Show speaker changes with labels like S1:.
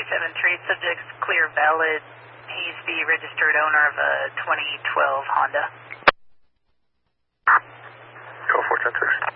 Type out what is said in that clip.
S1: 473, subject's clear, valid. He's the registered owner of a 2012 Honda.
S2: Go 473.